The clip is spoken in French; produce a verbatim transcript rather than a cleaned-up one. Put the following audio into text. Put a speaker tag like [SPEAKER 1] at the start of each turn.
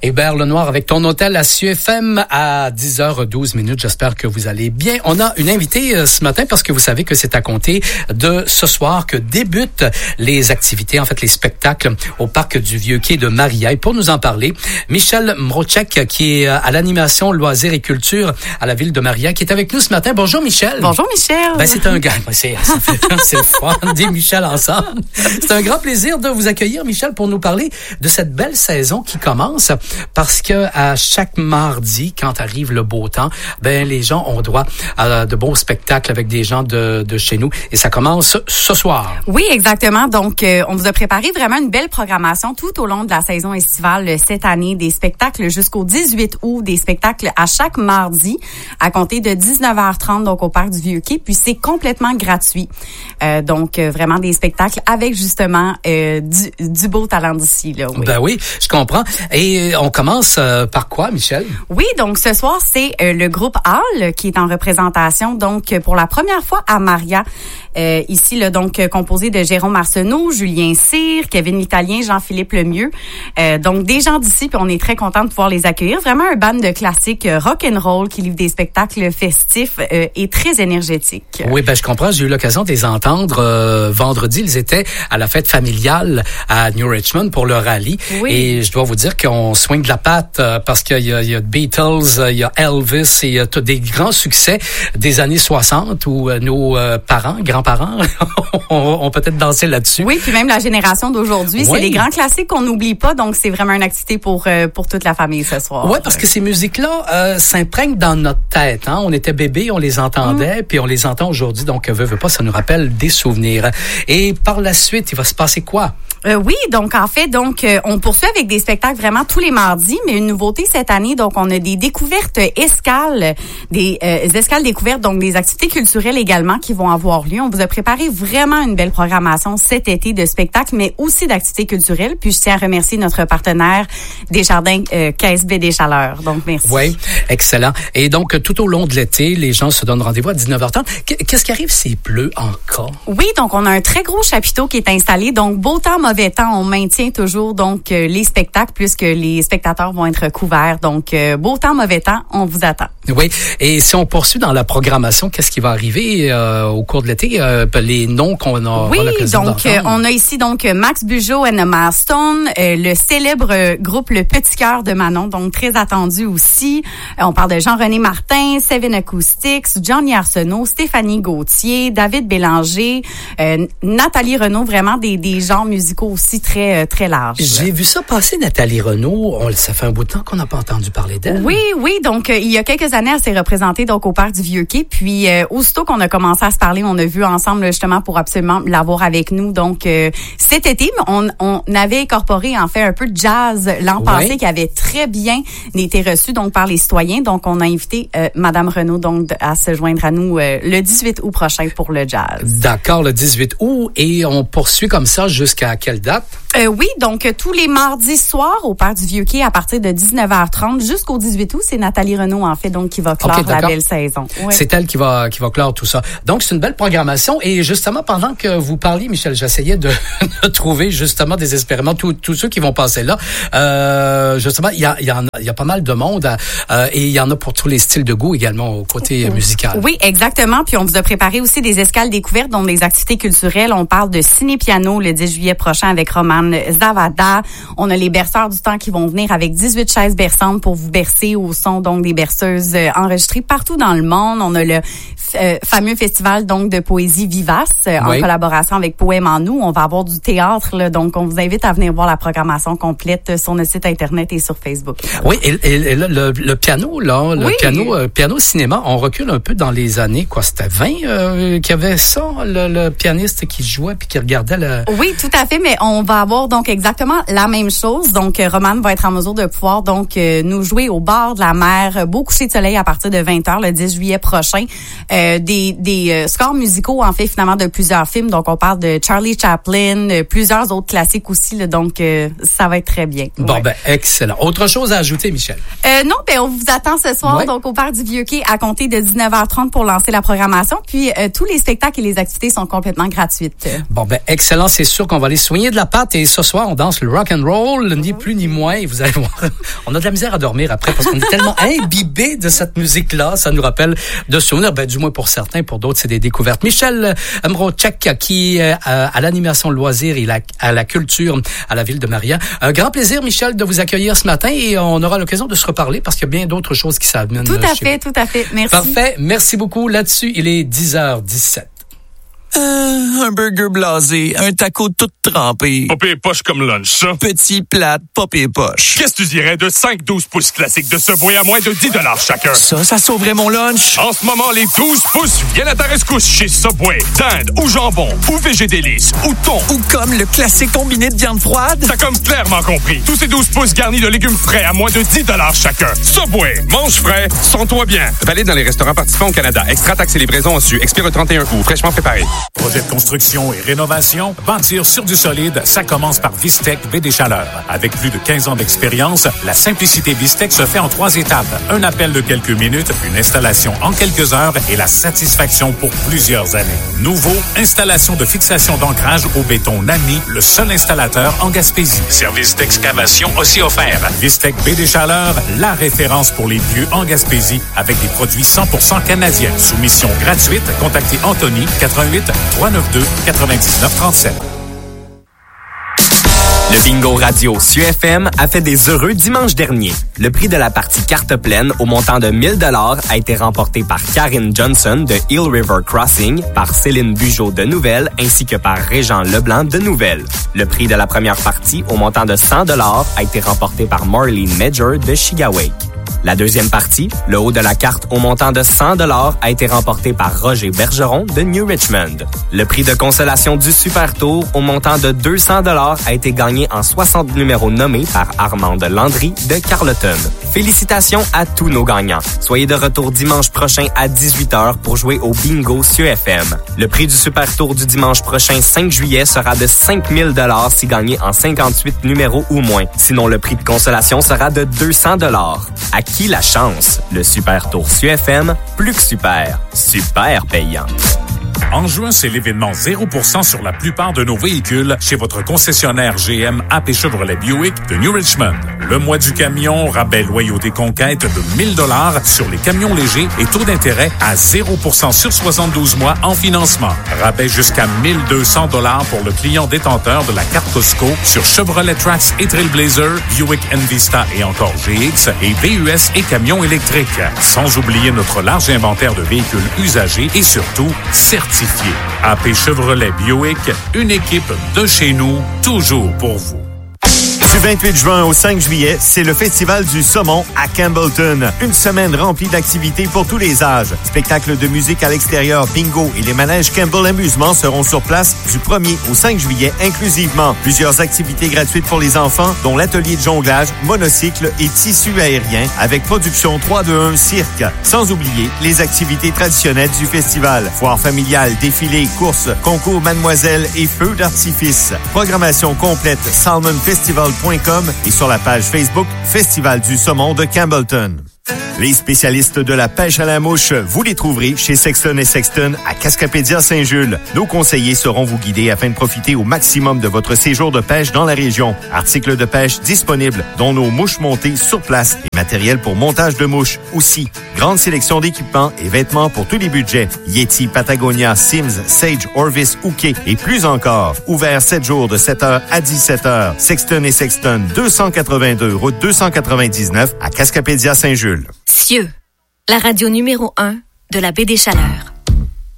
[SPEAKER 1] Hébert Lenoir avec ton hôtel à C F M à dix heures douze minutes. J'espère que vous allez bien. On a une invitée euh, ce matin parce que vous savez que c'est à compter de ce soir que débutent les activités, en fait les spectacles au parc du Vieux-Quai de Mariaille. Pour nous en parler, Michel Mroczek qui est à l'animation loisirs et culture à la ville de Mariaille qui est avec nous ce matin. Bonjour Michel.
[SPEAKER 2] Bonjour Michel.
[SPEAKER 1] Ben c'est un gars, ben, c'est ça fait c'est le fun des Michel ensemble. C'est un grand plaisir de vous accueillir Michel pour nous parler de cette belle saison qui commence parce que à chaque mardi quand arrive le beau temps, ben les gens ont droit à de beaux spectacles avec des gens de de chez nous et ça commence ce soir.
[SPEAKER 2] Oui, exactement. Donc euh, on vous a préparé vraiment une belle programmation tout au long de la saison estivale cette année, des spectacles jusqu'au dix-huit août, des spectacles à chaque mardi à compter de dix-neuf heures trente donc au parc du Vieux-Quai, puis c'est complètement gratuit. Euh, donc euh, vraiment des spectacles avec justement euh, du, du beau talent d'ici là. Oui.
[SPEAKER 1] Ben oui, je comprends. Et on commence euh, par quoi, Michel?
[SPEAKER 2] Oui, donc ce soir, c'est euh, le groupe Hall qui est en représentation, donc pour la première fois à Maria. Euh, ici, là, donc composé de Jérôme Arsenault, Julien Cyr, Kevin l'Italien, Jean-Philippe Lemieux. Euh, donc des gens d'ici, puis on est très content de pouvoir les accueillir. Vraiment un band de classiques euh, rock and roll qui livre des spectacles festifs euh, et très énergétiques.
[SPEAKER 1] Oui, ben je comprends. J'ai eu l'occasion de les entendre euh, vendredi. Ils étaient à la fête familiale à New Richmond pour le rallye.
[SPEAKER 2] Oui.
[SPEAKER 1] Et je dois vous dire qu'on swing de la patte euh, parce qu'il y a, il y a Beatles, il y a Elvis et il y a des grands succès des années soixante où euh, nos euh, parents, grands-parents ont, ont peut-être dansé là-dessus.
[SPEAKER 2] Oui, puis même la génération d'aujourd'hui,
[SPEAKER 1] oui.
[SPEAKER 2] C'est les grands classiques qu'on n'oublie pas. Donc c'est vraiment une activité pour euh, pour toute la famille ce soir.
[SPEAKER 1] Oui, parce que ces musiques-là euh, s'imprègnent dans notre tête. Hein? On était bébés, on les entendait, mmh. puis on les entend aujourd'hui. Donc, veut, veut pas, ça nous rappelle des souvenirs. Et par la suite, il va se passer quoi?
[SPEAKER 2] Euh, oui, donc en fait, donc euh, on poursuit avec des spectacles vraiment tous les mardis, mais une nouveauté cette année, donc on a des découvertes escales, des euh, escales découvertes, donc des activités culturelles également qui vont avoir lieu. On vous a préparé vraiment une belle programmation cet été de spectacles, mais aussi d'activités culturelles. Puis je tiens à remercier notre partenaire Desjardins euh, K S B des Chaleurs. Donc merci.
[SPEAKER 1] Oui, excellent. Et donc tout au long de l'été, les gens se donnent rendez-vous à dix-neuf heures trente. Qu'est-ce qui arrive s'il pleut encore?
[SPEAKER 2] Oui, donc on a un très gros chapiteau qui est installé. Donc beau temps, mauvais temps, on maintient toujours donc euh, les spectacles puisque les spectateurs vont être couverts. Donc euh, beau temps, mauvais temps, on vous attend.
[SPEAKER 1] Oui, et si on poursuit dans la programmation, qu'est-ce qui va arriver euh, au cours de l'été? Euh, les noms qu'on a.
[SPEAKER 2] Oui, donc euh, on a ici donc Max Bugeaud and the Milestone, euh, le célèbre euh, groupe Le Petit Cœur de Manon, donc très attendu aussi. Euh, on parle de Jean-René Martin, Seven Acoustics, Johnny Arsenault, Stéphanie Gauthier, David Bélanger, euh, Nathalie Renaud, vraiment des des genres musicaux aussi très euh, très larges.
[SPEAKER 1] J'ai vu ça passer, Nathalie Renaud. On, ça fait un bout de temps qu'on n'a pas entendu parler d'elle.
[SPEAKER 2] Oui, oui. Donc euh, il y a quelques années, elle s'est représentée donc au parc du Vieux-Quai. Puis euh, aussitôt qu'on a commencé à se parler, on a vu ensemble justement pour absolument l'avoir avec nous. Donc euh, cet été, on, on avait incorporé en fait un peu de jazz l'an
[SPEAKER 1] oui.
[SPEAKER 2] passé qui avait très bien été reçu donc par les citoyens. Donc on a invité euh, Madame Renaud donc à se joindre à nous euh, le dix-huit août prochain pour le jazz.
[SPEAKER 1] D'accord, le dix-huit août et on poursuit comme ça jusqu'à quelle date?
[SPEAKER 2] Euh, oui, donc tous les mardis soirs au parc du Vieux-Quai à partir de dix-neuf heures trente jusqu'au dix-huit août, c'est Nathalie Renaud en fait donc qui va clore okay, la belle saison. Ouais.
[SPEAKER 1] C'est elle qui va qui va clore tout ça. Donc c'est une belle programmation et justement pendant que vous parliez, Michel, j'essayais de, de trouver justement désespérément tous tous ceux qui vont passer là. Euh, justement, il y a il y en a il y a pas mal de monde euh, et il y en a pour tous les styles de goût également au côté musical.
[SPEAKER 2] Oui, exactement. Puis on vous a préparé aussi des escales découvertes dont des activités culturelles. On parle de ciné-piano le dix juillet prochain avec Roman Zavada. On a les berceurs du temps qui vont venir avec dix-huit chaises berçantes pour vous bercer au son donc des berceuses enregistrées partout dans le monde. On a le euh, fameux festival donc de poésie vivace euh, oui. en collaboration avec Poème en nous. On va avoir du théâtre là, donc on vous invite à venir voir la programmation complète sur notre site internet et sur Facebook.
[SPEAKER 1] Oui, et, et, et là, le, le piano là, le
[SPEAKER 2] oui.
[SPEAKER 1] piano euh, piano cinéma, on recule un peu dans les années quoi, c'était vingt euh, qu'il y avait ça, le, le pianiste qui jouait puis qui regardait le.
[SPEAKER 2] Oui, tout à fait, mais on va avoir donc exactement la même chose. Donc Roman va être en mesure de pouvoir donc euh, nous jouer au bord de la mer, beau coucher de soleil à partir de vingt heures le dix juillet prochain. Euh, des des euh, scores musicaux en fait finalement de plusieurs films. Donc on parle de Charlie Chaplin, euh, plusieurs autres classiques aussi là, donc euh, ça va être très bien.
[SPEAKER 1] Bon
[SPEAKER 2] ouais.
[SPEAKER 1] ben excellent. Autre chose à ajouter, Michel?
[SPEAKER 2] Euh, Euh, non, ben on vous attend ce soir
[SPEAKER 1] ouais.
[SPEAKER 2] donc au Parc du Vieux-Quai à compter de dix-neuf heures trente pour lancer la programmation. Puis euh, tous les spectacles et les activités sont complètement gratuites.
[SPEAKER 1] Bon ben excellent, c'est sûr qu'on va aller soigner de la pâte et ce soir on danse le rock and roll, ni plus ni moins. Et vous allez voir, on a de la misère à dormir après parce qu'on est tellement imbibé de cette musique-là. Ça nous rappelle de souvenirs, ben du moins pour certains, pour d'autres c'est des découvertes. Michel Mrochek qui est à l'animation loisir et à la culture à la ville de Maria. Un grand plaisir, Michel, de vous accueillir ce matin et on aura l'occasion de se reparler parce qu'il y a bien d'autres choses qui s'amènent.
[SPEAKER 2] Tout à fait, vous. tout à fait. Merci.
[SPEAKER 1] Parfait. Merci beaucoup. Là-dessus, il est dix heures dix-sept.
[SPEAKER 3] Euh, un burger blasé, un taco tout trempé.
[SPEAKER 4] Pas pire poche comme lunch, ça.
[SPEAKER 3] Petit plate, pas pire poche.
[SPEAKER 4] Qu'est-ce que tu dirais de cinq douze pouces classiques de Subway à moins de dix dollars chacun?
[SPEAKER 3] Ça, ça sauverait mon lunch.
[SPEAKER 4] En ce moment, les douze pouces viennent à ta rescousse chez Subway. Dinde ou jambon ou végédélice ou thon.
[SPEAKER 3] Ou comme le classique combiné de viande froide.
[SPEAKER 4] T'as comme clairement compris. Tous ces douze pouces garnis de légumes frais à moins de dix dollars chacun. Subway, mange frais, sens-toi bien.
[SPEAKER 5] Valide dans les restaurants participants au Canada. Extra taxes et livraison en su. Expire le trente et un août. Fraîchement préparé.
[SPEAKER 6] Projet de construction et rénovation, bâtir sur du solide, ça commence par Vistec B D Chaleur. Avec plus de quinze ans d'expérience, la simplicité Vistec se fait en trois étapes. Un appel de quelques minutes, une installation en quelques heures et la satisfaction pour plusieurs années. Nouveau, installation de fixation d'ancrage au béton Nami, le seul installateur en Gaspésie. Service d'excavation aussi offert. Vistec B D Chaleur, la référence pour les vieux en Gaspésie avec des produits cent pour cent canadiens. Soumission gratuite, contactez Anthony quatre-vingt-huit trois neuf deux quatre-vingt-dix-neuf trente-sept.
[SPEAKER 7] Le bingo radio S U F M a fait des heureux dimanche dernier. Le prix de la partie carte pleine au montant de mille dollars a été remporté par Karine Johnson de Hill River Crossing, par Céline Bugeaud de Nouvelle ainsi que par Régent Leblanc de Nouvelle. Le prix de la première partie au montant de cent dollars a été remporté par Marlene Major de Chigawake. La deuxième partie, le haut de la carte au montant de cent dollars, a été remporté par Roger Bergeron de New Richmond. Le prix de consolation du Super Tour au montant de deux cents dollars a été gagné en soixante numéros nommés par Armande Landry de Carleton. Félicitations à tous nos gagnants. Soyez de retour dimanche prochain à dix-huit heures pour jouer au bingo S U F M. Le prix du Super Tour du dimanche prochain cinq juillet sera de cinq mille dollars si gagné en cinquante-huit numéros ou moins. Sinon, le prix de consolation sera de deux cents dollars. À qui la chance? Le Super Tour S U F M, plus que super, super payant.
[SPEAKER 6] En juin, c'est l'événement zéro pour cent sur la plupart de nos véhicules chez votre concessionnaire G M A P Chevrolet Buick de New Richmond. Le mois du camion, rabais loyauté conquête de mille dollars sur les camions légers et taux d'intérêt à zéro pour cent sur soixante-douze mois en financement. Rabais jusqu'à mille deux cents dollars pour le client détenteur de la carte Costco sur Chevrolet Trax et Trailblazer, Buick Envista et encore G X et V U S et camions électriques. Sans oublier notre large inventaire de véhicules usagés et surtout certifiés. A P Chevrolet Buick, une équipe de chez nous, toujours pour vous.
[SPEAKER 8] Du vingt-huit juin au cinq juillet, c'est le Festival du Saumon à Campbellton. Une semaine remplie d'activités pour tous les âges. Spectacles de musique à l'extérieur, bingo et les manèges Campbell Amusement seront sur place du premier au cinq juillet inclusivement. Plusieurs activités gratuites pour les enfants, dont l'atelier de jonglage, monocycle et tissu aérien avec production trois deux un cirque. Sans oublier les activités traditionnelles du festival. Foire familiale, défilés, courses, concours mademoiselle et feux d'artifice. Programmation complète salmon festival point com et sur la page Facebook Festival du Saumon de Campbellton. Les spécialistes de la pêche à la mouche, vous les trouverez chez Sexton et Sexton à Cascapédia Saint-Jules. Nos conseillers sauront vous guider afin de profiter au maximum de votre séjour de pêche dans la région. Articles de pêche disponibles, dont nos mouches montées sur place et matériel pour montage de mouches. Aussi, grande sélection d'équipements et vêtements pour tous les budgets. Yeti, Patagonia, Sims, Sage, Orvis, Ouké et plus encore. Ouvert sept jours de sept heures à dix-sept heures. Sexton et Sexton, deux cent quatre-vingt-deux, route deux cent quatre-vingt-dix-neuf à Cascapédia Saint-Jules.
[SPEAKER 9] Cieux, la radio numéro un de la baie des Chaleurs.